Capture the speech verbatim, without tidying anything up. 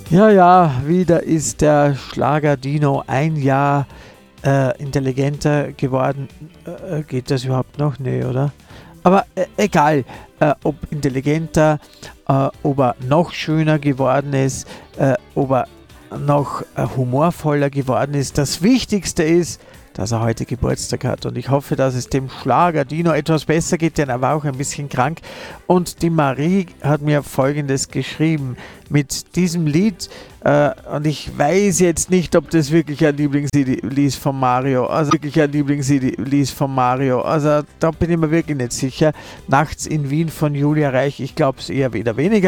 Ja, ja, wieder ist der Schlager-Dino ein Jahr äh, intelligenter geworden. Äh, geht das überhaupt noch? Nee, oder? Aber äh, egal, äh, ob intelligenter, äh, ob er noch schöner geworden ist, äh, ob er noch äh, humorvoller geworden ist. Das Wichtigste ist, dass er heute Geburtstag hat. Und ich hoffe, dass es dem Schlager-Dino etwas besser geht, denn er war auch ein bisschen krank. Und die Marie hat mir Folgendes geschrieben mit diesem Lied. Äh, und ich weiß jetzt nicht, ob das wirklich ein Lieblingslied ist von Mario. Also wirklich ein Lieblingslied ist von Mario. Also da bin ich mir wirklich nicht sicher. Nachts in Wien von Julia Reich. Ich glaube es eher weder weniger.